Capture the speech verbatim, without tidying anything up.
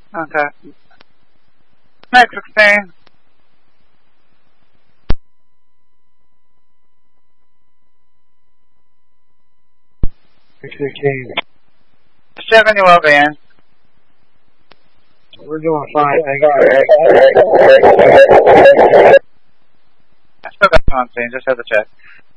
Okay. Next sixteen. six sixteen. Seven, you will be in. We're doing fine, thank you. I still got you on scene, just had to check.